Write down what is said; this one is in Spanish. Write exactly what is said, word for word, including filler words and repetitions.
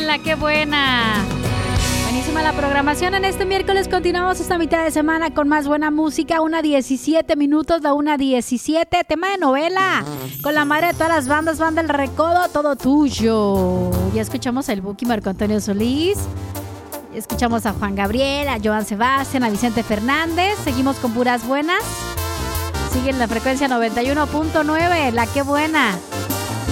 en La Qué Buena. Buenísima la programación en este miércoles. Continuamos esta mitad de semana con más buena música. Una diecisiete minutos, la una diecisiete. Tema de novela. Con la madre de todas las bandas, Banda El Recodo, todo tuyo. Ya escuchamos el Buki Marco Antonio Solís. Escuchamos a Juan Gabriel, a Joan Sebastián, a Vicente Fernández. Seguimos con puras buenas. Sigue en la frecuencia noventa y uno punto nueve, La Qué Buena.